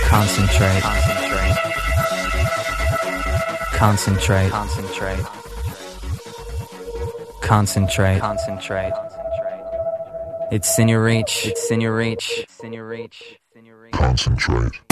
Concentrate. Concentrate. Concentrate. Concentrate. It's in your reach. It's in your reach. It's in your reach. It's in your reach. Concentrate.